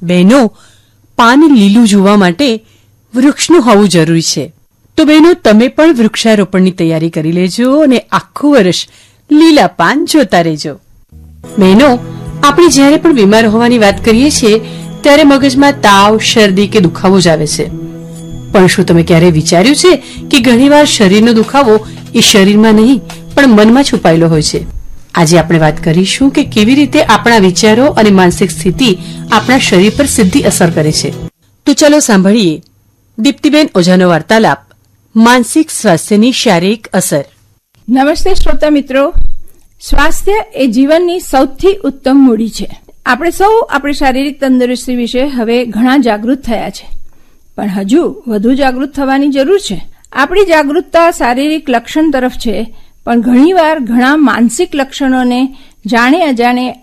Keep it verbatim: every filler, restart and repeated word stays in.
બહેનો, પાન લીલું જોવા માટે વૃક્ષનું હોવું જરૂરી છે. તો બહેનો, તમે પણ વૃક્ષારોપણની તૈયારી કરી લેજો અને આખું વર્ષ લીલા પાન જોતા રહેજો. બહેનો, આપણે જ્યારે પણ બીમાર હોવાની વાત કરીએ છીએ ત્યારે મગજમાં તાવ, શરદી કે દુખાવો જ આવે છે. પણ શું તમે ક્યારે વિચાર્યું છે કે ઘણીવાર શરીરનો દુખાવો એ શરીરમાં નહીં પણ મનમાં છુપાયેલો હોય છે? આજે આપણે વાત કરીશું કે કેવી રીતે આપણા વિચારો અને માનસિક સ્થિતિ આપણા શરીર પર સીધી અસર કરે છે. તો ચલો સાંભળીએ દીપ્તિબેન ઓઝાનો વાર્તાલાપ, માનસિક સ્વાસ્થ્યની શારીરિક અસર. નમસ્તે શ્રોતા મિત્રો. સ્વાસ્થ્ય એ જીવનની સૌથી ઉત્તમ મૂડી છે. આપણે સૌ આપણી શારીરિક તંદુરસ્તી વિશે હવે ઘણા જાગૃત થયા છે, પણ હજુ વધુ જાગૃત થવાની જરૂર છે. આપણી જાગૃતતા શારીરિક લક્ષણ તરફ છે, પણ ઘણીવાર ઘણા માનસિક લક્ષણોને જાણે અજાણે